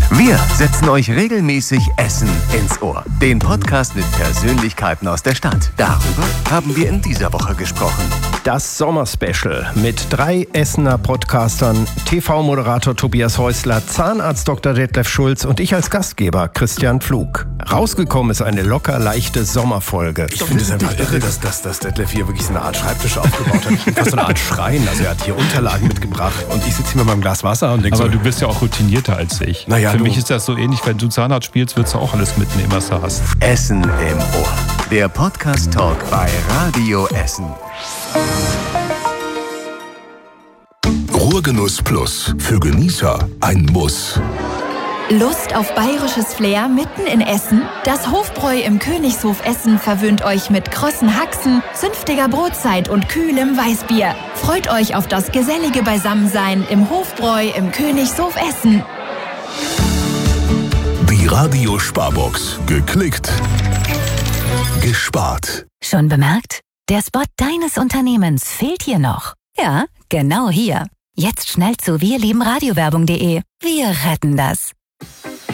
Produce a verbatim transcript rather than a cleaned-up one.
Wir setzen euch regelmäßig Essen ins Ohr. Den Podcast mit Persönlichkeiten aus der Stadt. Darüber haben wir in dieser Woche gesprochen. Das Sommerspecial mit drei Essener Podcastern, T V-Moderator Tobias Häusler, Zahnarzt Doktor Detlef Schulz und ich als Gastgeber Christian Pflug. Rausgekommen ist eine locker leichte Sommerfolge. Ich finde es einfach irre, dass, dass, dass Detlef hier wirklich so eine Art Schreibtisch aufgebaut hat. Fast so eine Art Schrein. Also er hat hier Unterlagen mitgebracht und ich sitze hier mit meinem Glas Wasser und denke Aber so... du bist ja auch routinierter als ich. Naja, Für du. mich ist das so ähnlich, wenn du Zahnarzt spielst, willst du auch alles mitnehmen, was du hast. Essen im Ohr. Der Podcast-Talk bei Radio Essen. Ruhrgenuss Plus. Für Genießer ein Muss. Lust auf bayerisches Flair mitten in Essen? Das Hofbräu im Königshof Essen verwöhnt euch mit krossen Haxen, zünftiger Brotzeit und kühlem Weißbier. Freut euch auf das gesellige Beisammensein im Hofbräu im Königshof Essen. Die Radio Sparbox. Geklickt. Gespart. Schon bemerkt? Der Spot deines Unternehmens fehlt hier noch. Ja, genau hier. Jetzt schnell zu wir lieben radiowerbung punkt de. Wir retten das.